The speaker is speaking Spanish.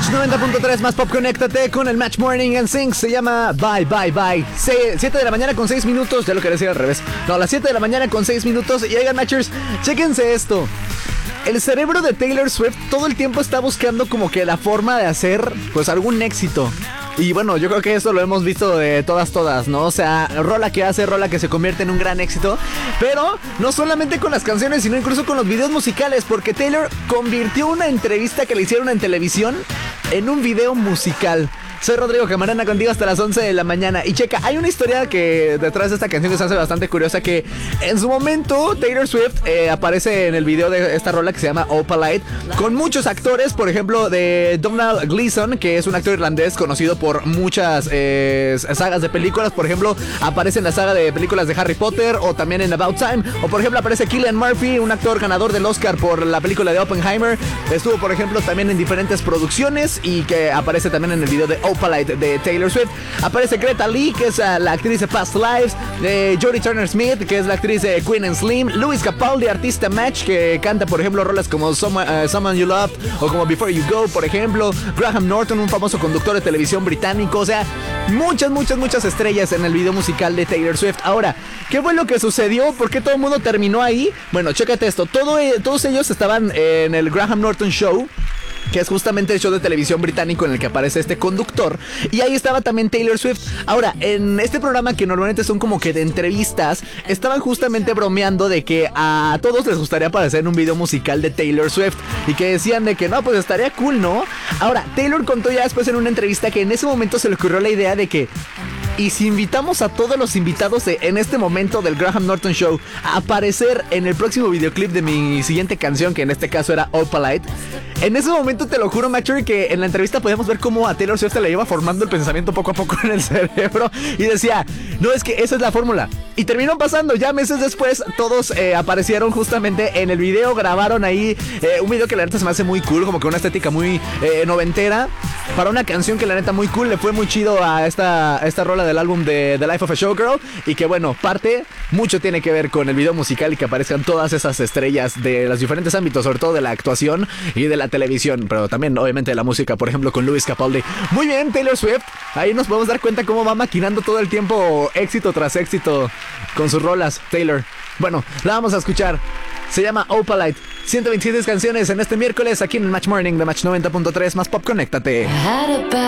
Match 90.3 más pop, conéctate con el Match Morning and Sync. Se llama Bye Bye Bye. 7 de la mañana con 6 minutos. Ya lo quería decir al revés. No, las 7 de la mañana con 6 minutos. Y oigan, Matchers, chéquense esto. El cerebro de Taylor Swift todo el tiempo está buscando como que la forma de hacer pues algún éxito. Y bueno, yo creo que eso lo hemos visto de todas, ¿no? O sea, rola que hace, rola que se convierte en un gran éxito. Pero no solamente con las canciones, sino incluso con los videos musicales. Porque Taylor convirtió una entrevista que le hicieron en televisión en un video musical. Soy Rodrigo Camarena, contigo hasta las 11 de la mañana. Y checa, hay una historia que detrás de esta canción que se hace bastante curiosa. Que en su momento Taylor Swift aparece en el video de esta rola que se llama Opalite, con muchos actores, por ejemplo de Donald Gleeson, que es un actor irlandés conocido por muchas sagas de películas. Por ejemplo, aparece en la saga de películas de Harry Potter, o también en About Time. O por ejemplo aparece Cillian Murphy, un actor ganador del Oscar por la película de Oppenheimer. Estuvo por ejemplo también en diferentes producciones, y que aparece también en el video de Opalite de Taylor Swift. Aparece Greta Lee, que es la actriz de Past Lives, de Jodie Turner-Smith, que es la actriz de Queen and Slim, Louis Capaldi, artista Match, que canta por ejemplo rolas como Someone You Loved o como Before You Go, por ejemplo, Graham Norton, un famoso conductor de televisión británico. O sea, muchas estrellas en el video musical de Taylor Swift. Ahora, ¿qué fue lo que sucedió? ¿Por qué todo el mundo terminó ahí? Bueno, chécate esto. Todos ellos estaban en el Graham Norton Show, que es justamente el show de televisión británico en el que aparece este conductor. Y ahí estaba también Taylor Swift. Ahora, en este programa, que normalmente son como que de entrevistas, estaban justamente bromeando de que a todos les gustaría aparecer en un video musical de Taylor Swift, y que decían de que no, pues estaría cool, ¿no? Ahora, Taylor contó ya después en una entrevista que en ese momento se le ocurrió la idea de que, ¿y si invitamos a todos los invitados en este momento del Graham Norton Show a aparecer en el próximo videoclip de mi siguiente canción, que en este caso era Opalite? En ese momento, te lo juro, Macho, que en la entrevista podíamos ver cómo a Taylor Swift se le iba formando el pensamiento poco a poco en el cerebro, y decía, no, es que esa es la fórmula. Y terminó pasando, ya meses después todos aparecieron justamente en el video, grabaron ahí un video que la neta se me hace muy cool, como que una estética muy noventera, para una canción que la neta muy cool, le fue muy chido a esta rola del álbum de The Life of a Showgirl. Y que bueno, mucho tiene que ver con el video musical y que aparezcan todas esas estrellas de los diferentes ámbitos, sobre todo de la actuación y de la televisión, pero también obviamente de la música, por ejemplo con Louis Capaldi. Muy bien, Taylor Swift, ahí nos podemos dar cuenta cómo va maquinando todo el tiempo éxito tras éxito con sus rolas, Taylor. Bueno, la vamos a escuchar, se llama Opalite. 126 canciones en este miércoles aquí en el Match Morning de Match 90.3 más pop, conéctate.